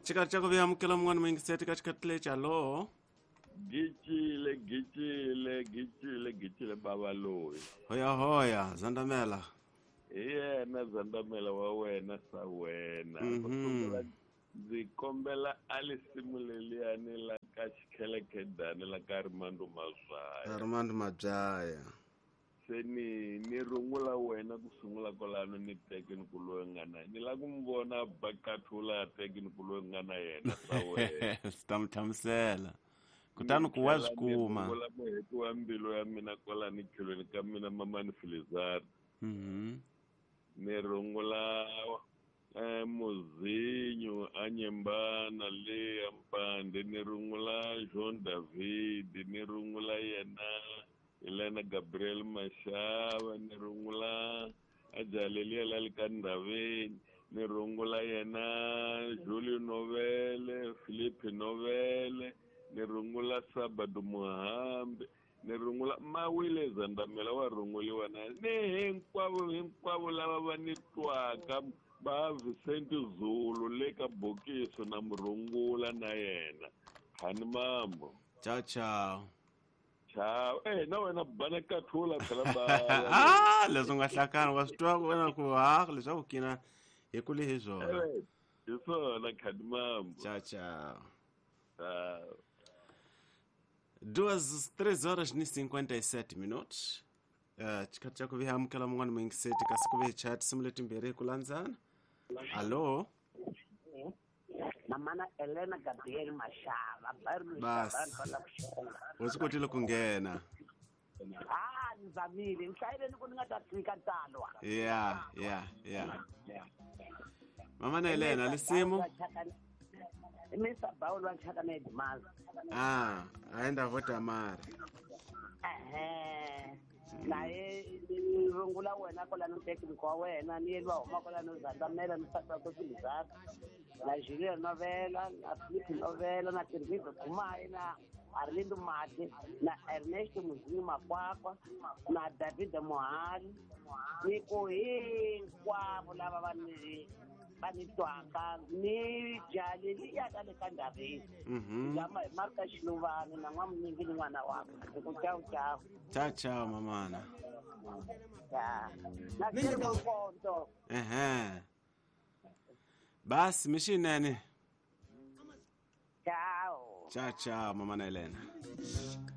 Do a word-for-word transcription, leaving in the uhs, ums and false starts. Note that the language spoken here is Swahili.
chikati chako vihamukela mng'wana mwingiseti katika tlecha lo Gichile, gichile, gichile, gichile baba loyi. hoya hoya zandamela Yena zandamela wa wena sa wena. Mhm. Ndzi kombela alisimuleliani la ka xikhelekheddani la ka Rimando Mazwaya. Armand Majaya Se ni ni rungula wena ku sungula kolano ni teke ni ku loyi nga na ni la ku mi vona Bakathula teke ni ku loyi nga na yena sa wena. sitamthamusela kutani ku wa swikuma Rungula muheti wa mbilu ya mina kwalani tlhelweni ka mina Mamani Filizari. Mhm. Ni rungula eh, Muzinyo Anyembana le Ampande, ni rungula John David, ni rungula yena Elena Gabriel Mashava, ni rungula Ajalelia Lalikandaveni, ni rungula yena Julio Novele, Philippe Novele, ni rungula Sabado Muhambe, ni rungula Mawile Zandamela wa runguliwa na ni hinkwavo hinkwavo lava va ni twaka ba Vicente Zulu le ka Bokiso na murungula na yena khani mambo ciao ciao ciao eh na wena bana Kathula phela ba ah leswi nga hlakani wa swi twa wena ku ha leswaku kina hi kule hi swona eh isona khani mambo ciao ciao ah duas três horas ni cinquenta e sete minutos uh, chikati chako vihamukela mng'wana mwingiseti kasi kuve chat simuleti mbere kulandzana allo Namana Elena Gabriel Mashava bari Bas. wasi kotile ku nghena ah nizamile ngihlayele ukuthi ngingadathrika talwa ya ya ya mama na Elena lisimo Mister Paul wa chaka na Edmaz ah aenda vota mara eh naye rungula wena kola no technical wa wena ni yelwa homa kola no Zandamela no Sasa ko Filizari na Julio Novela na Philippe Novela na Tirviso Kumai na Arlindo Mate na Ernesto Muzinyo Makwakwa na David Mohali ni ko hinkwavo lava va ni va ni twaka ni Jaleli ya ka le ka Ndaveni mhm lama hi Marka Xiluvani na n'wamunyingi ni n'wana wakwe ku ciao ciao ciao ciao mamana ya na Themba Nkonto ehe basi mishinene ciao ciao ciao mama na Elena